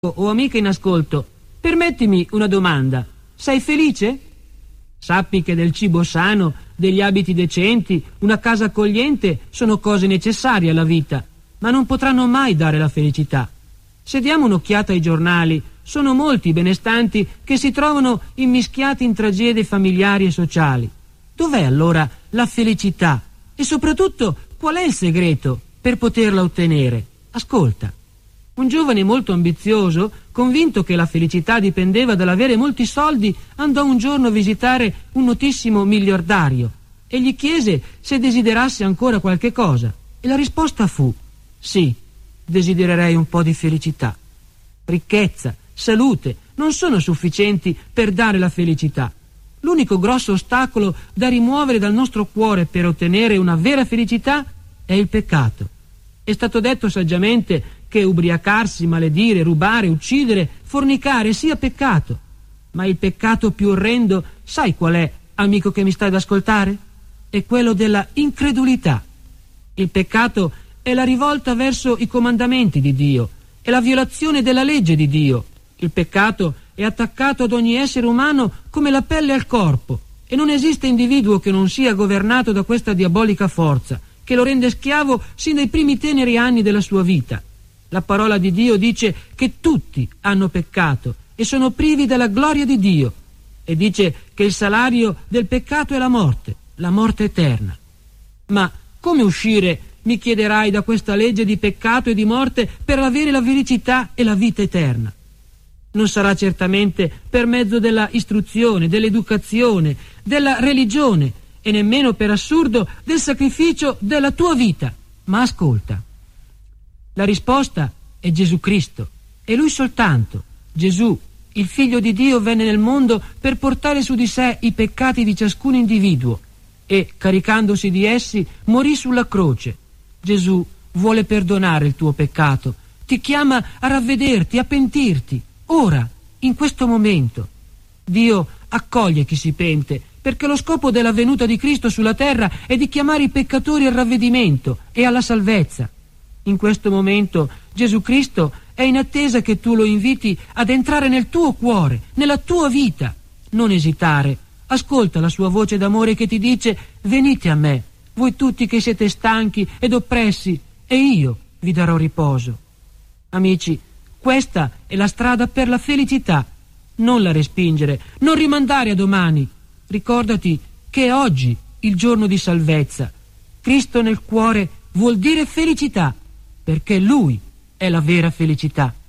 o amica in ascolto, permettimi una domanda. Sei felice? Sappi che del cibo sano, degli abiti decenti, una casa accogliente sono cose necessarie alla vita, ma non potranno mai dare la felicità. Se diamo un'occhiata ai giornali, sono molti i benestanti che si trovano immischiati in tragedie familiari e sociali. Dov'è allora la felicità? E soprattutto, qual è il segreto per poterla ottenere? Ascolta. Un giovane molto ambizioso, convinto che la felicità dipendeva dall'avere molti soldi, andò un giorno a visitare un notissimo miliardario e gli chiese se desiderasse ancora qualche cosa. E la risposta fu: sì, desidererei un po' di felicità. Ricchezza, salute non sono sufficienti per dare la felicità. L'unico grosso ostacolo da rimuovere dal nostro cuore per ottenere una vera felicità è il peccato. È stato detto saggiamente che ubriacarsi, maledire, rubare, uccidere, fornicare sia peccato. Ma il peccato più orrendo, sai qual è, amico che mi stai ad ascoltare? È quello della incredulità. Il peccato è la rivolta verso i comandamenti di Dio, è la violazione della legge di Dio. Il peccato è attaccato ad ogni essere umano come la pelle al corpo, e non esiste individuo che non sia governato da questa diabolica forza, che lo rende schiavo sin dai primi teneri anni della sua vita. La parola di Dio dice che tutti hanno peccato e sono privi della gloria di Dio, e dice che il salario del peccato è la morte eterna. Ma come uscire, mi chiederai, da questa legge di peccato e di morte per avere la felicità e la vita eterna? Non sarà certamente per mezzo della istruzione, dell'educazione, della religione e nemmeno per assurdo del sacrificio della tua vita. Ma ascolta. La risposta è Gesù Cristo, e Lui soltanto. Gesù, il Figlio di Dio, venne nel mondo per portare su di sé i peccati di ciascun individuo e, caricandosi di essi, morì sulla croce. Gesù vuole perdonare il tuo peccato, ti chiama a ravvederti, a pentirti, ora, in questo momento. Dio accoglie chi si pente, perché lo scopo della venuta di Cristo sulla terra è di chiamare i peccatori al ravvedimento e alla salvezza. In questo momento Gesù Cristo è in attesa che tu lo inviti ad entrare nel tuo cuore, nella tua vita. Non esitare, ascolta la sua voce d'amore che ti dice: venite a me, voi tutti che siete stanchi ed oppressi, e io vi darò riposo. Amici, questa è la strada per la felicità. Non la respingere, non rimandare a domani. Ricordati che è oggi il giorno di salvezza. Cristo nel cuore vuol dire felicità, perché Lui è la vera felicità.